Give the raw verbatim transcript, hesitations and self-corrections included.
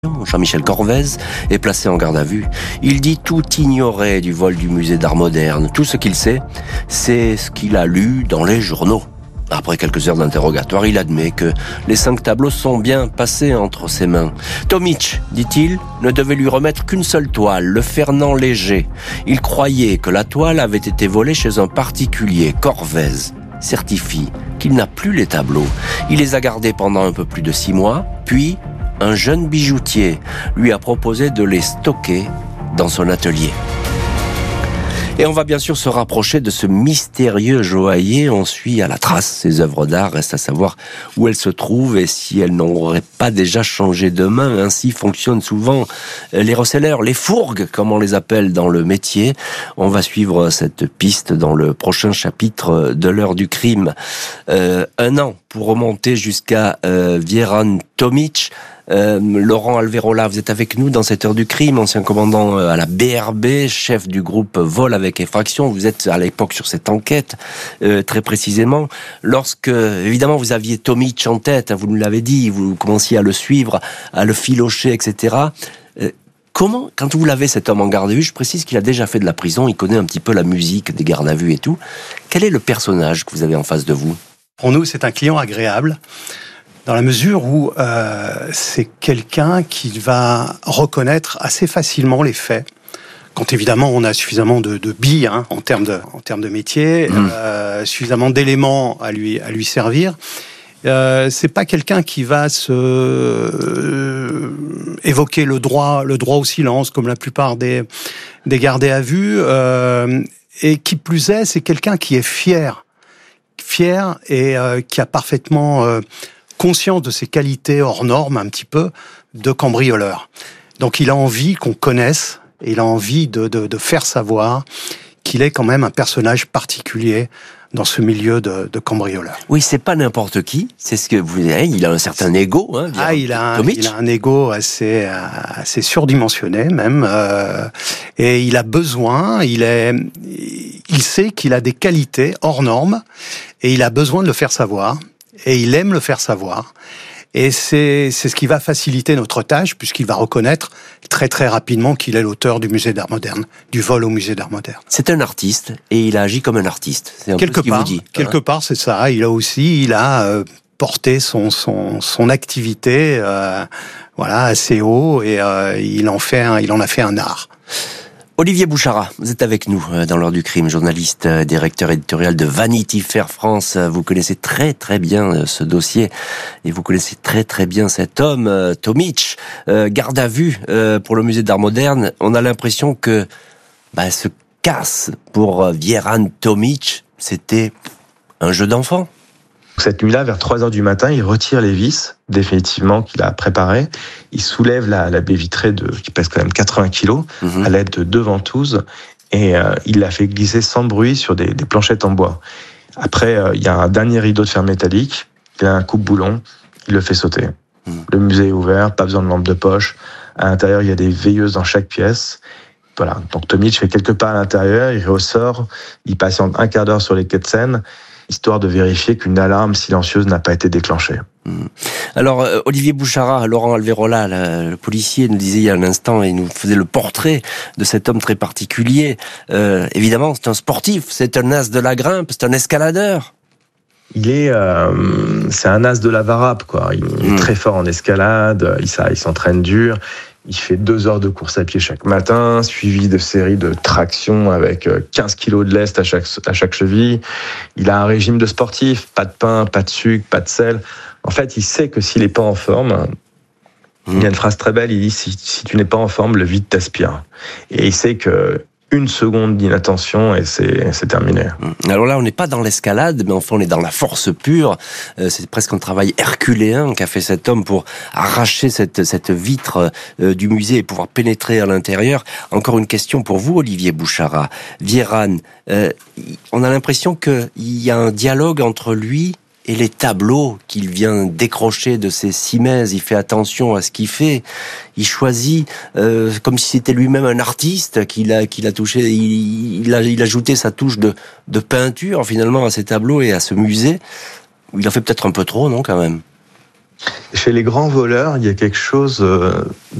Jean-Michel Corvez est placé en garde à vue. Il dit tout ignorer du vol du musée d'art moderne. Tout ce qu'il sait, c'est ce qu'il a lu dans les journaux. Après quelques heures d'interrogatoire, il admet que les cinq tableaux sont bien passés entre ses mains. Tomic, dit-il, ne devait lui remettre qu'une seule toile, le Fernand Léger. Il croyait que la toile avait été volée chez un particulier. Corvez certifie qu'il n'a plus les tableaux. Il les a gardés pendant un peu plus de six mois, puis un jeune bijoutier lui a proposé de les stocker dans son atelier. Et on va bien sûr se rapprocher de ce mystérieux joaillier. On suit à la trace ses œuvres d'art. Reste à savoir où elles se trouvent et si elles n'auraient pas déjà changé de main. Ainsi fonctionnent souvent les resellers, les fourgues, comme on les appelle dans le métier. On va suivre cette piste dans le prochain chapitre de l'heure du crime. Euh, un an pour remonter jusqu'à euh, Vjeran Tomic. Euh, Laurent Alverola, vous êtes avec nous dans cette heure du crime, ancien commandant à la B R B, chef du groupe Vol avec effraction. Vous êtes à l'époque sur cette enquête, euh, très précisément. Lorsque, évidemment, vous aviez Tomic en tête, vous nous l'avez dit, vous commenciez à le suivre, à le filocher, et cetera. Euh, comment, quand vous l'avez, cet homme en garde à vue, je précise qu'il a déjà fait de la prison, il connaît un petit peu la musique des gardes à vue et tout. Quel est le personnage que vous avez en face de vous ? Pour nous, c'est un client agréable. Dans la mesure où euh, c'est quelqu'un qui va reconnaître assez facilement les faits. Quand évidemment on a suffisamment de, de billes hein, en termes de en termes de métier, mmh. euh, suffisamment d'éléments à lui à lui servir. Euh, c'est pas quelqu'un qui va se euh, évoquer le droit le droit au silence comme la plupart des des gardés à vue. Euh, et qui plus est, c'est quelqu'un qui est fier, fier et euh, qui a parfaitement euh, conscience de ses qualités hors normes, un petit peu, de cambrioleur. Donc il a envie qu'on connaisse, et il a envie de, de, de faire savoir qu'il est quand même un personnage particulier dans ce milieu de, de cambrioleur. Oui, c'est pas n'importe qui, c'est ce que vous dites, il a un certain ego. Hein, ah, il a, un, il a un ego assez, assez surdimensionné même, euh, et il a besoin, il, est, il sait qu'il a des qualités hors normes, et il a besoin de le faire savoir. Et il aime le faire savoir. Et c'est, c'est ce qui va faciliter notre tâche, puisqu'il va reconnaître très très rapidement qu'il est l'auteur du musée d'art moderne, du vol au musée d'art moderne. C'est un artiste, et il a agi comme un artiste. C'est un quelque peu ce qu'il part, vous dit. Quelque hein. part, c'est ça. Il a aussi, il a euh, porté son, son, son activité euh, voilà, assez haut, et euh, il, en fait un, il en a fait un art. Olivier Bouchara, vous êtes avec nous dans l'heure du crime, journaliste, directeur éditorial de Vanity Fair France. Vous connaissez très très bien ce dossier et vous connaissez très très bien cet homme, Tomic, garde à vue pour le musée d'art moderne. On a l'impression que bah, ce casse pour Vjeran Tomic, c'était un jeu d'enfant. Cette nuit-là, vers trois heures du matin, il retire les vis, définitivement, qu'il a préparées. Il soulève la, la baie vitrée de, qui pèse quand même quatre-vingts kilos, mmh. à l'aide de deux ventouses, et euh, il la fait glisser sans bruit sur des, des planchettes en bois. Après, euh, il y a un dernier rideau de fer métallique, il a un coupe-boulon, il le fait sauter. Mmh. Le musée est ouvert, pas besoin de lampe de poche. À l'intérieur, il y a des veilleuses dans chaque pièce. Voilà. Donc Tomic fait quelques pas à l'intérieur, il ressort, il patiente un quart d'heure sur les quais de Seine, histoire de vérifier qu'une alarme silencieuse n'a pas été déclenchée. Alors, Olivier Bouchara, Laurent Alverola, le, le policier, nous disait il y a un instant, il nous faisait le portrait de cet homme très particulier. Euh, évidemment, c'est un sportif, c'est un as de la grimpe, c'est un escaladeur. Il est, euh, c'est un as de la varap, quoi. Il est mmh. très fort en escalade, il, il s'entraîne dur. Il fait deux heures de course à pied chaque matin, suivi de séries de tractions avec quinze kilos de lest à chaque, à chaque cheville. Il a un régime de sportif, pas de pain, pas de sucre, pas de sel. En fait, il sait que s'il n'est pas en forme, mmh. il y a une phrase très belle, il dit si, si tu n'es pas en forme, le vide t'aspire. Et il sait que une seconde d'inattention et c'est, c'est terminé. Alors là, on n'est pas dans l'escalade, mais enfin, on est dans la force pure. Euh, c'est presque un travail herculéen qu'a fait cet homme pour arracher cette, cette vitre euh, du musée et pouvoir pénétrer à l'intérieur. Encore une question pour vous, Olivier Bouchara. Vjeran, euh, on a l'impression qu'il y a un dialogue entre lui et les tableaux qu'il vient décrocher de ses simèses. Il fait attention à ce qu'il fait. Il choisit, euh, comme si c'était lui-même un artiste qu'il a, qu'il a touché. Il, il a, il a ajouté sa touche de, de peinture, finalement, à ses tableaux et à ce musée. Il en fait peut-être un peu trop, non, quand même? Chez les grands voleurs, il y a quelque chose